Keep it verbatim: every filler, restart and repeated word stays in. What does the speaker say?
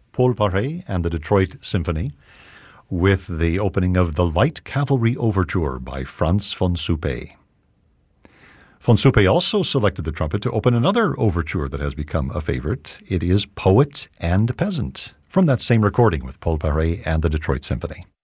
Paul Paré and the Detroit Symphony, with the opening of the Light Cavalry Overture by Franz von Suppé. Von Suppé also selected the trumpet to open another overture that has become a favorite. It is Poet and Peasant, from that same recording with Paul Paré and the Detroit Symphony.